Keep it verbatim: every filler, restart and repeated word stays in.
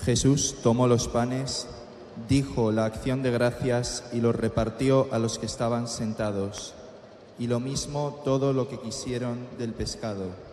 Jesús tomó los panes, dijo la acción de gracias y los repartió a los que estaban sentados, y lo mismo todo lo que quisieron del pescado.